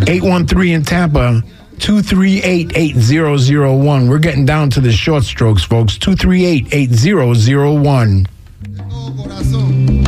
813 in Tampa, 238-8001. We're getting down to the short strokes, folks. 238-8001.